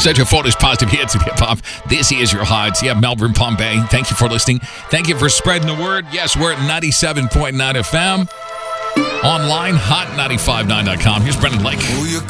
Such a photos, positive hits and hip hop. This is your Hods. Yeah, Melbourne, Palm Bay. Thank you for listening. Thank you for spreading the word. Yes, we're at 97.9 FM. Online, hot959.com. Here's Brendan Lake. Oh, you're